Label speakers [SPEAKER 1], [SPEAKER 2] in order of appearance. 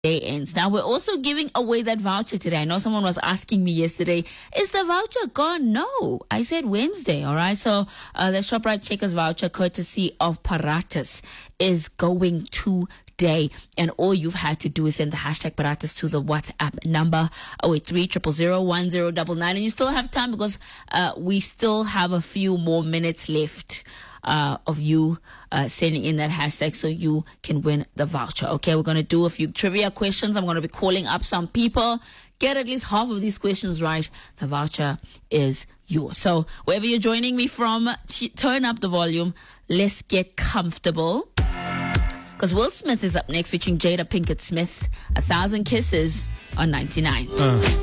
[SPEAKER 1] day ends. Now, we're also giving away that voucher today. I know someone was asking me yesterday, is the voucher gone? No, I said Wednesday, all right? So the ShopRite Checkers voucher, courtesy of Paratus, is going today. And all you've had to do is send the hashtag Paratus to the WhatsApp number 083 and you still have time because we still have a few more minutes left of you sending in that hashtag so you can win the voucher. Okay, we're going to do a few trivia questions. I'm going to be calling up some people. Get at least half of these questions right. The voucher is yours. So wherever you're joining me from, turn up the volume. Let's get comfortable. Because Will Smith is up next featuring Jada Pinkett Smith. 1,000 Kisses on 99.